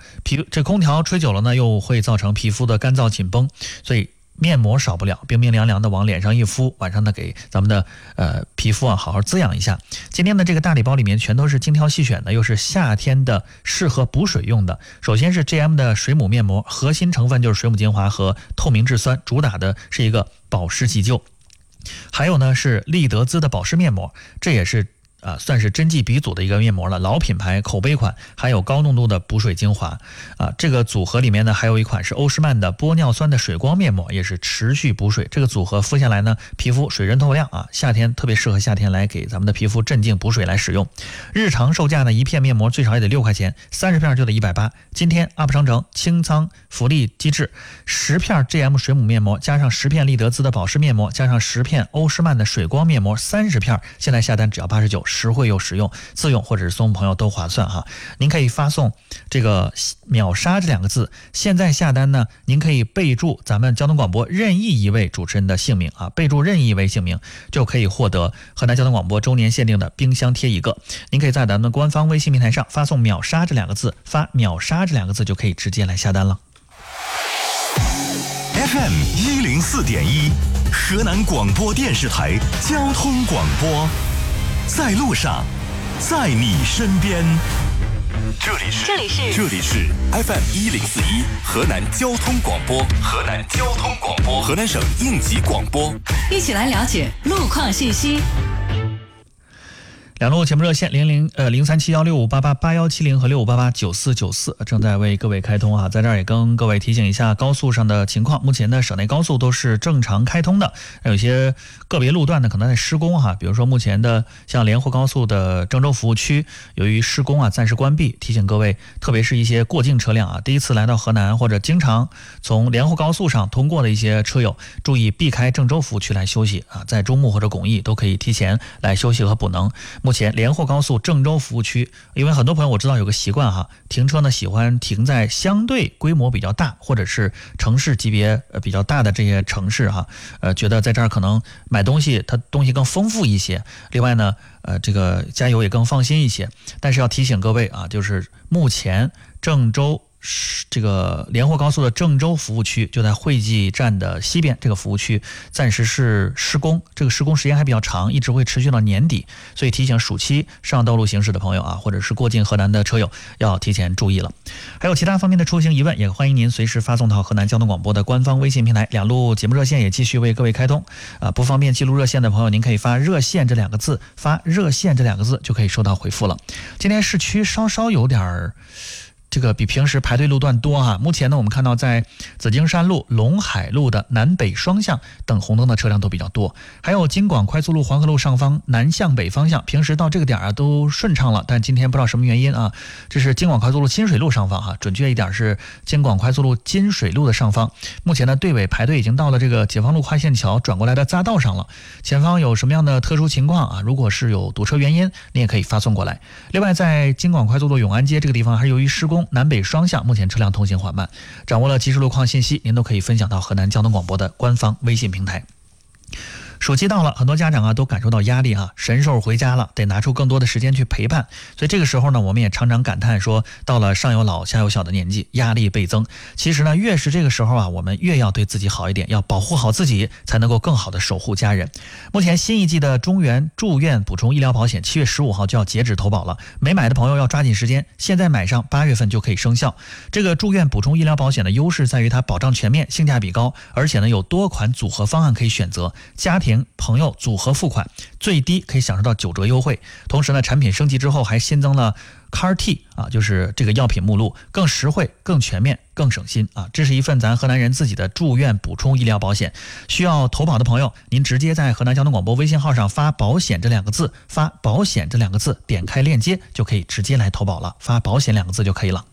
这空调吹久了呢，又会造成皮肤的干燥紧绷，所以面膜少不了，冰冰凉凉的往脸上一敷，晚上呢给咱们的皮肤啊好好滋养一下。今天的这个大礼包里面全都是精挑细选的，又是夏天的适合补水用的。首先是 JM 的水母面膜，核心成分就是水母精华和透明质酸，主打的是一个保湿急救。还有呢是丽德姿的保湿面膜，这也是算是真迹鼻祖的一个面膜了，老品牌口碑款，还有高浓度的补水精华这个组合里面呢还有一款是欧诗漫的玻尿酸的水光面膜，也是持续补水。这个组合敷下来呢，皮肤水润透亮夏天特别适合夏天来给咱们的皮肤镇静补水来使用。日常售价呢，一片面膜最少也得6块钱，30片就得180。今天 UP 商城清仓福利机制，10片 JM 水母面膜加上10片丽德姿的保湿面膜加上10片欧诗漫的水光面膜，30片现在下单只要89，实惠又实用，自用或者是送朋友都划算哈。您可以发送这个秒杀这2个字，现在下单呢，您可以备注咱们交通广播任意一位主持人的姓名备注任意一位姓名，就可以获得河南交通广播周年限定的冰箱贴1个。您可以在咱们官方微信平台上发送秒杀这2个字，发秒杀这2个字就可以直接来下单了。 FM 104.1，河南广播电视台交通广播，在路上，在你身边。这里是 FM 104.1，河南交通广播，河南省应急广播。 一起来了解路况信息。 两路节目热线0371658888170和65889494正在为各位开通在这儿也跟各位提醒一下高速上的情况。目前的省内高速都是正常开通的，有些个别路段呢可能在施工比如说目前的像连沪高速的郑州服务区，由于施工暂时关闭，提醒各位，特别是一些过境车辆第一次来到河南或者经常从连沪高速上通过的一些车友，注意避开郑州服务区来休息在中牟或者巩义都可以提前来休息和补能。目前连沪高速郑州服务区，因为很多朋友我知道有个习惯停车呢喜欢停在相对规模比较大或者是城市级别比较大的这些城市觉得在这儿可能买东西它东西更丰富一些，另外呢这个加油也更放心一些。但是要提醒各位就是目前郑州这个连沪高速的郑州服务区就在惠济站的西边，这个服务区暂时是施工，这个施工时间还比较长，一直会持续到年底，所以提醒暑期上道路行驶的朋友或者是过境河南的车友要提前注意了。还有其他方面的出行疑问，也欢迎您随时发送到河南交通广播的官方微信平台。两路节目热线也继续为各位开通不方便记录热线的朋友，您可以发热线这2个字，发热线这2个字就可以收到回复了。今天市区稍稍有点这个比平时排队路段多目前呢，我们看到在紫荆山路、陇海路的南北双向等红灯的车辆都比较多，还有京广快速路黄河路上方南向北方向，平时到这个点都顺畅了，但今天不知道什么原因这是京广快速路金水路上方准确一点是京广快速路金水路的上方。目前呢，队尾排队已经到了这个解放路跨线桥转过来的匝道上了。前方有什么样的特殊情况如果是有堵车原因，你也可以发送过来。另外，在京广快速路永安街这个地方，还是由于施工，南北双向目前车辆通行缓慢。掌握了即时路况信息，您都可以分享到河南交通广播的官方微信平台。暑期到了，很多家长都感受到压力神兽回家了，得拿出更多的时间去陪伴。所以这个时候呢，我们也常常感叹说，到了上有老下有小的年纪，压力倍增。其实呢，越是这个时候我们越要对自己好一点，要保护好自己，才能够更好的守护家人。目前新一季的中原住院补充医疗保险7月15号就要截止投保了，没买的朋友要抓紧时间，现在买上8月份就可以生效。这个住院补充医疗保险的优势在于它保障全面，性价比高，而且呢有多款组合方案可以选择，家庭朋友组合付款最低可以享受到9折优惠。同时呢，产品升级之后还新增了 CAR-T 就是这个药品目录，更实惠、更全面、更省心这是一份咱河南人自己的住院补充医疗保险。需要投保的朋友，您直接在河南交通广播微信号上发保险这2个字，发保险这2个字，点开链接就可以直接来投保了，发保险2个字就可以了。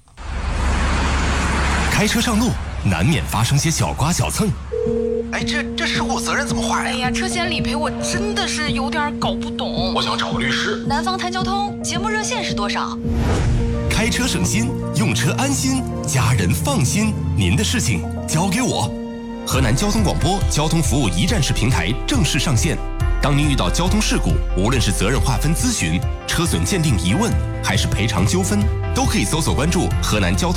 开车上路难免发生些小刮小蹭， 这事故责任怎么划呀？ 车险理赔我真的是有点搞不懂。 我想找个律师。 南方谈交通节目热线是多少？ 开车省心，用车安心，家人放心，您的事情交给我。河南交通广播交通服务一站式平台正式上线。当您遇到交通事故，无论是责任划分咨询、车损鉴定疑问，还是赔偿纠纷，都可以搜索关注河南交通